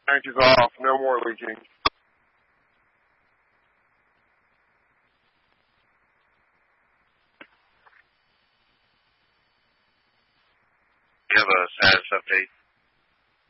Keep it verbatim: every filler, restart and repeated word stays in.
Tank is off. No more leaking. You have a status update?